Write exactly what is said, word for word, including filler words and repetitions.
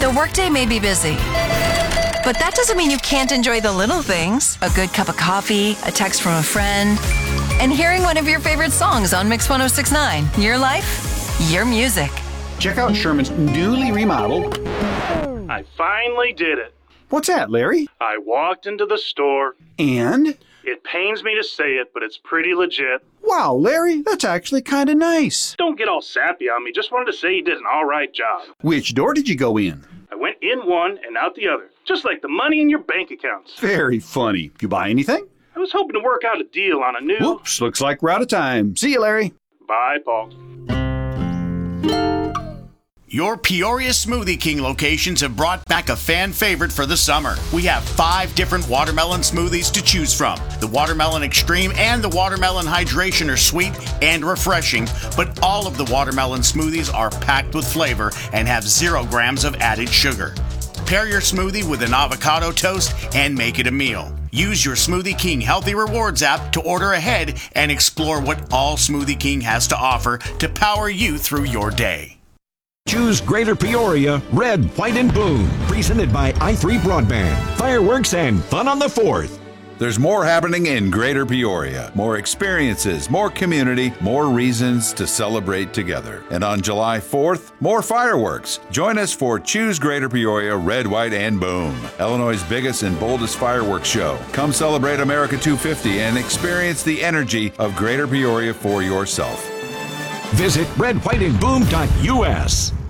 The workday may be busy, but that doesn't mean you can't enjoy the little things. A good cup of coffee, a text from a friend, and hearing one of your favorite songs on Mix one oh six point nine. Your life, your music. Check out Sherman's newly remodeled... I finally did it. What's that, Larry? I walked into the store. And? It pains me to say it, but it's pretty legit. Wow, Larry, that's actually kind of nice. Don't get all sappy on me. Just wanted to say you did an all right job. Which door did you go in? I went in one and out the other, just like the money in your bank accounts. Very funny. You buy anything? I was hoping to work out a deal on a new... Whoops, looks like we're out of time. See you, Larry. Bye, Paul. Your Peoria Smoothie King locations have brought back a fan favorite for the summer. We have five different watermelon smoothies to choose from. The Watermelon Extreme and the Watermelon Hydration are sweet and refreshing, but all of the watermelon smoothies are packed with flavor and have zero grams of added sugar. Pair your smoothie with an avocado toast and make it a meal. Use your Smoothie King Healthy Rewards app to order ahead and explore what all Smoothie King has to offer to power you through your day. Choose Greater Peoria, Red, White, and Boom. Presented by i three Broadband. Fireworks and fun on the fourth. There's more happening in Greater Peoria. More experiences, more community, more reasons to celebrate together. And on July fourth, more fireworks. Join us for Choose Greater Peoria, Red, White, and Boom. Illinois' biggest and boldest fireworks show. Come celebrate America two fifty and experience the energy of Greater Peoria for yourself. Visit red white and boom dot U S.